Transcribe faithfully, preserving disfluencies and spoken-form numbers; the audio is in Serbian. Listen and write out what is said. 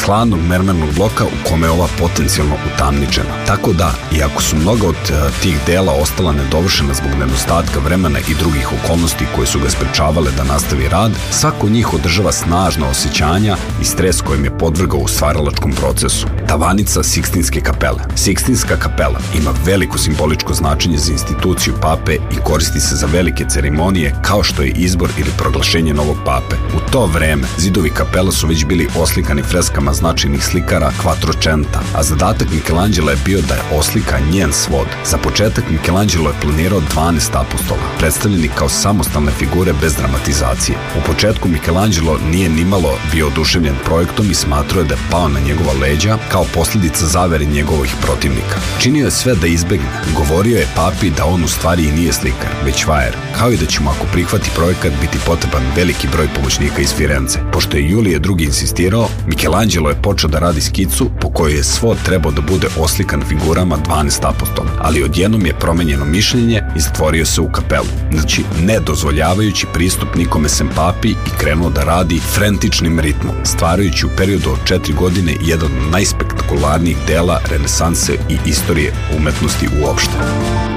hladnog mermernog bloka u kome je ova potencijalno utamničena. Tako da, iako su mnoga od tih dela ostala nedovršena zbog nedostatka vremena i drugih okolnosti koje su ga sprečavale da nastavi rad, svako od njih održava snažna osjećanja i stres kojim je podvrgao u stvaralačkom procesu. Tavanica Sikstinske kapele. Sikstinska kapela ima veliko simboličko značenje za instituciju pape i koristi se za velike ceremonije kao što je izbor ili proglašenje novog pape. U to vreme zidovi kapela su već bili oslikani freskama značajnih slikara Quattrocenta, a zadatak Michelangela je bio da je oslika njen svod. Za početak Michelangelo je planirao dvanaest apostola, predstavljeni kao samostalne figure bez dramatizacije. U početku Michelangelo nije nimalo bio oduševljen projektom i smatrao je da je pao na njegova leđa kao posljedica zavere njegovih protivnika. Činio je sve da izbegne. Govorio je papi da on u stvari i nije slikar, već vajer, kao i da će mu ako prihvati projekat biti potreban veliki broj pomoćnika iz Firence. Pošto je Julije drugi insistirao, Michelangelo je počeo da radi skicu po kojoj je svod trebao da bude oslikan figurama dvanaest apostola, ali odjednom je promenjeno mišljenje i zatvorio se u kapelu, znači ne dozvoljavajući pristup nikome sem papi i krenuo da radi frentičnim ritmom, stvarajući u periodu od četiri godine jedan od najspektakularnijih dela renesanse i istorije umetnosti uopšte.